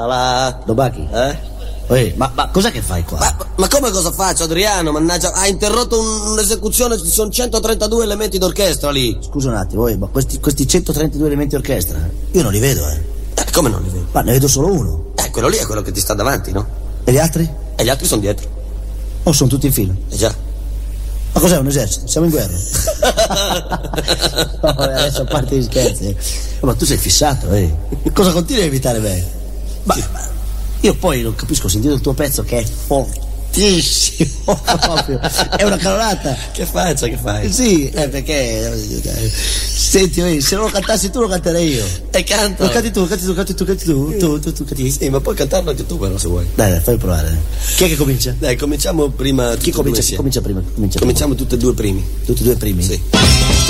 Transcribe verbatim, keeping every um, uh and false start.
la. Dobaki? Eh? Ehi, ma, ma cos'è che fai qua? Ma, ma come cosa faccio, Adriano? Mannaggia, ha interrotto un, un'esecuzione, ci sono centotrentadue elementi d'orchestra lì. Scusa un attimo, ehi, ma questi, questi centotrentadue elementi orchestra, io non li vedo, eh. Eh, come non li vedo? Ma ne vedo solo uno. Eh, quello lì è quello che ti sta davanti, no? E gli altri? E gli altri sono dietro. O sono tutti in fila? Eh già. Ma cos'è, un esercito? Siamo in guerra? No, adesso a parte gli scherzi. Ma tu sei fissato, eh. Cosa continui a evitare me? Ma, sì. ma io poi non capisco, ho sentito il tuo pezzo che è fortissimo proprio. È una canonata. Che faccia, che fai? Sì, eh, perché senti, eh, se non lo cantassi tu lo canterei io. E canta. Lo canti tu, canti tu, canti tu, canti tu, tu, tu, tu canti. Sì, ma puoi cantarlo anche tu però se vuoi. Dai, dai, fai provare. Chi è che comincia? Dai, cominciamo prima. Chi comincia? Chi comincia prima? Comincia Cominciamo prima. tutti e due primi. Tutti e due primi? Sì.